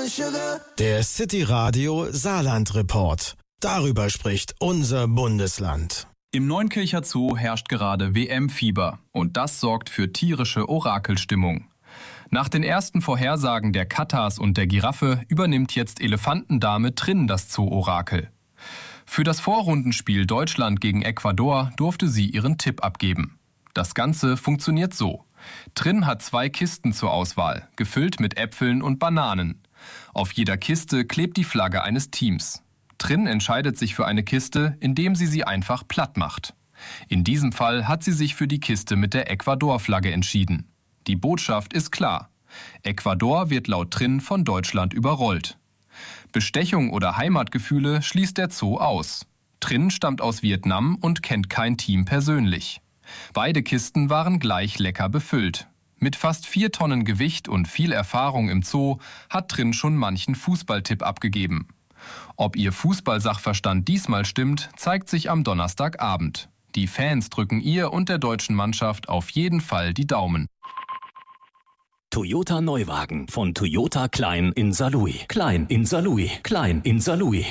Der City Radio Saarland Report. Darüber spricht unser Bundesland. Im Neunkircher Zoo herrscht gerade WM-Fieber und das sorgt für tierische Orakelstimmung. Nach den ersten Vorhersagen der Katas und der Giraffe übernimmt jetzt Elefantendame Trin das Zoo-Orakel. Für das Vorrundenspiel Deutschland gegen Ecuador durfte sie ihren Tipp abgeben. Das Ganze funktioniert so. Trin hat 2 Kisten zur Auswahl, gefüllt mit Äpfeln und Bananen. Auf jeder Kiste klebt die Flagge eines Teams. Trin entscheidet sich für eine Kiste, indem sie einfach platt macht. In diesem Fall hat sie sich für die Kiste mit der Ecuador-Flagge entschieden. Die Botschaft ist klar. Ecuador wird laut Trin von Deutschland überrollt. Bestechung oder Heimatgefühle schließt der Zoo aus. Trin stammt aus Vietnam und kennt kein Team persönlich. Beide Kisten waren gleich lecker befüllt. Mit fast 4 Tonnen Gewicht und viel Erfahrung im Zoo hat Trin schon manchen Fußballtipp abgegeben. Ob ihr Fußballsachverstand diesmal stimmt, zeigt sich am Donnerstagabend. Die Fans drücken ihr und der deutschen Mannschaft auf jeden Fall die Daumen. Toyota Neuwagen von Toyota Klein in Saarlouis. Klein in Saarlouis. Klein in Saarlouis.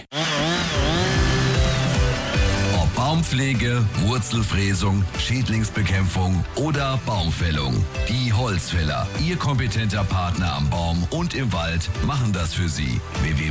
Ob Baumpflege, Wurzelfräsung, Schädlingsbekämpfung oder Baumfällung. Die Holzfäller, Ihr kompetenter Partner am Baum und im Wald, machen das für Sie.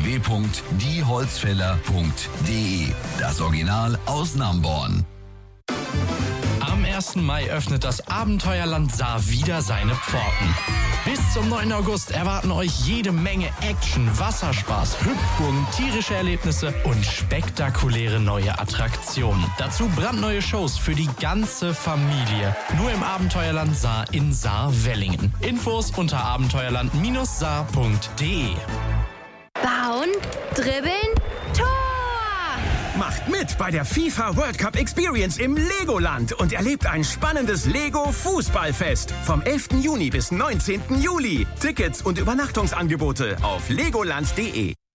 www.dieholzfäller.de. Das Original aus Namborn. Am 1. Mai öffnet das Abenteuerland Saar wieder seine Pforten. Bis zum 9. August erwarten euch jede Menge Action, Wasserspaß, Hüpfburgen, tierische Erlebnisse und spektakuläre neue Attraktionen. Dazu brandneue Shows für die ganze Familie. Nur im Abenteuerland Saar in Saar-Wellingen. Infos unter abenteuerland-saar.de. Bauen, dribbeln, Tor! Macht mit bei der FIFA World Cup Experience im Legoland und erlebt ein spannendes Lego-Fußballfest vom 11. Juni bis 19. Juli. Tickets und Übernachtungsangebote auf legoland.de.